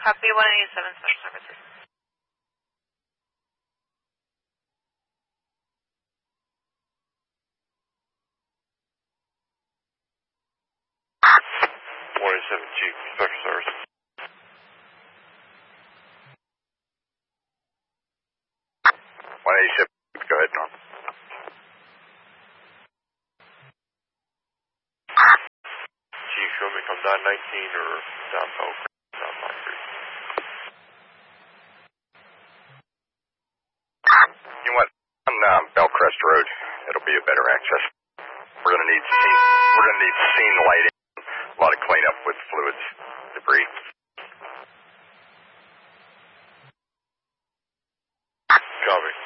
Copy 187 Special Services. Chief, Special Services. 187, go ahead, Norm. Chief, show me if I'm down 19 or down Bellcrest, down Pine Creek. You want on Bellcrest Road? It'll be a better access. We're gonna need scene lighting, a lot of cleanup with fluids, debris. Copy.